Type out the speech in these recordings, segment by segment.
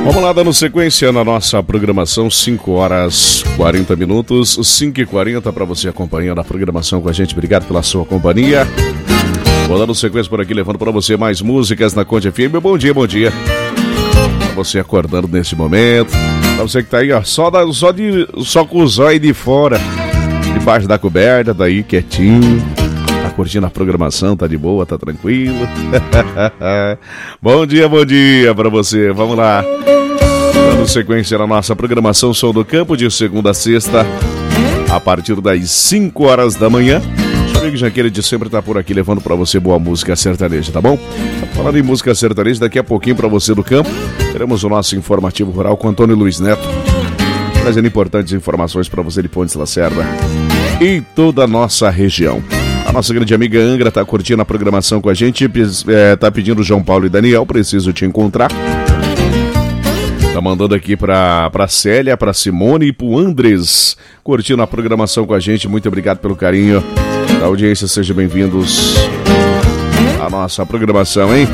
Vamos lá, dando sequência na nossa programação, 5 horas 40 minutos, 5h40 para você acompanhando a programação com a gente. Obrigado pela sua companhia. Vou dando sequência por aqui, levando para você mais músicas na Conde FM. Bom dia, bom dia. Pra você acordando neste momento. Pra você que tá aí, ó, só com o zóio de fora, debaixo da coberta, daí quietinho. Tá curtindo a programação, tá de boa, tá tranquilo. Bom dia pra você. Vamos lá. Dando sequência na nossa programação Som do Campo, de segunda a sexta, a partir das 5 horas da manhã. O amigo Jaqueline de sempre tá por aqui levando pra você boa música sertaneja, tá bom? Falando em música sertaneja, daqui a pouquinho pra você do campo, teremos o nosso informativo rural com Antônio Luiz Neto, trazendo importantes informações pra você de Pontes Lacerda e toda a nossa região. A nossa grande amiga Angra tá curtindo a programação com a gente, tá pedindo João Paulo e Daniel, preciso te encontrar. Tá mandando aqui pra Célia, pra Simone e pro Andres, curtindo a programação com a gente. Muito obrigado pelo carinho da audiência, sejam bem-vindos à nossa programação, hein?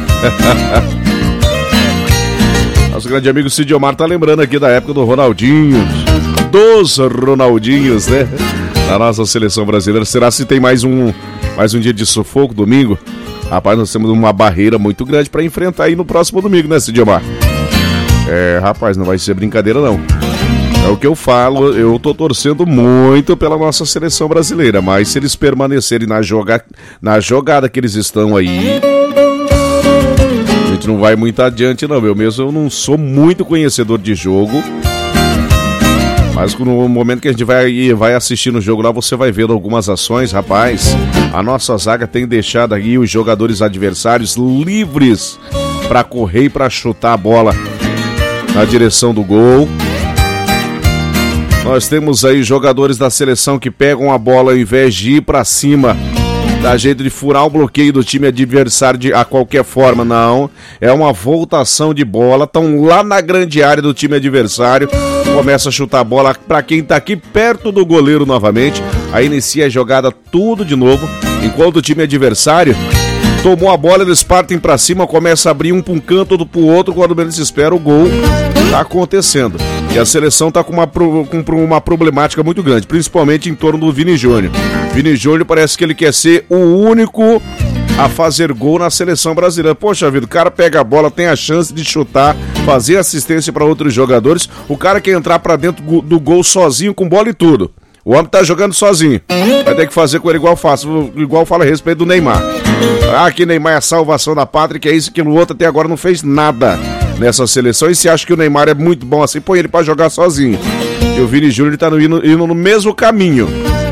Nosso grande amigo Cid Omar tá lembrando aqui da época do Ronaldinho, dos Ronaldinhos, né? Na nossa seleção brasileira. Será se tem mais um dia de sufoco, domingo? Rapaz, nós temos uma barreira muito grande pra enfrentar aí no próximo domingo, né, Cid Omar? Rapaz, não vai ser brincadeira não. É o que eu falo, eu tô torcendo muito pela nossa seleção brasileira, mas se eles permanecerem na jogada que eles estão aí, a gente não vai muito adiante não. Eu mesmo não sou muito conhecedor de jogo, mas no momento que a gente vai assistir no jogo lá, você vai vendo algumas ações, rapaz. A nossa zaga tem deixado aí os jogadores adversários livres para correr e para chutar a bola na direção do gol. Nós temos aí jogadores da seleção que pegam a bola ao invés de ir pra cima, dá jeito de furar o bloqueio do time adversário a qualquer forma, não. É uma voltação de bola, estão lá na grande área do time adversário, começa a chutar a bola pra quem tá aqui perto do goleiro novamente, aí inicia a jogada tudo de novo, enquanto o time adversário tomou a bola, eles partem pra cima, começa a abrir um pra um canto, outro pro outro, quando menos se espera o gol tá acontecendo. E a seleção tá com uma problemática muito grande, principalmente em torno do Vini Júnior. Vini Júnior parece que ele quer ser o único a fazer gol na seleção brasileira. Poxa vida, o cara pega a bola, tem a chance de chutar, fazer assistência para outros jogadores, o cara quer entrar pra dentro do gol sozinho, com bola e tudo. O homem tá jogando sozinho. Vai ter que fazer com ele igual fala a respeito do Neymar. Que Neymar é a salvação da pátria, que é isso, que o outro até agora não fez nada nessa seleção. E se acha que o Neymar é muito bom assim, põe ele pra jogar sozinho. E o Vini Júnior tá indo no mesmo caminho.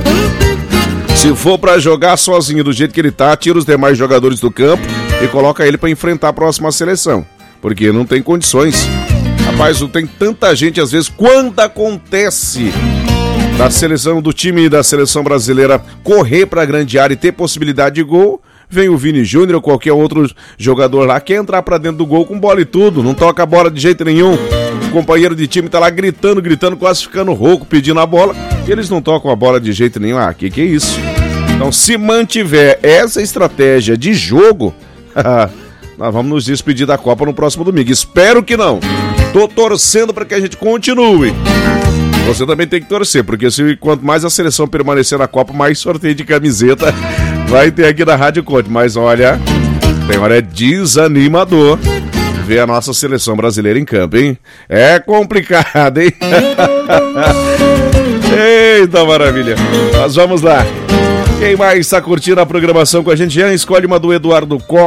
Se for pra jogar sozinho do jeito que ele tá, tira os demais jogadores do campo e coloca ele pra enfrentar a próxima seleção. Porque não tem condições. Rapaz, não tem tanta gente, às vezes, quando acontece da seleção, do time da seleção brasileira correr pra grande área e ter possibilidade de gol, vem o Vini Júnior ou qualquer outro jogador lá, quer entrar pra dentro do gol com bola e tudo, não toca a bola de jeito nenhum. O companheiro de time tá lá gritando, quase ficando rouco, pedindo a bola, e eles não tocam a bola de jeito nenhum. Que é isso? Então, se mantiver essa estratégia de jogo, nós vamos nos despedir da Copa no próximo domingo. Espero que não. Tô torcendo para que a gente continue. Você também tem que torcer, porque quanto mais a seleção permanecer na Copa, mais sorteio de camiseta vai ter aqui na Rádio Conte. Mas olha, tem hora desanimador ver a nossa seleção brasileira em campo, hein? É complicado, hein? Eita maravilha! Mas vamos lá. Quem mais está curtindo a programação com a gente? Já escolhe uma do Eduardo Costa.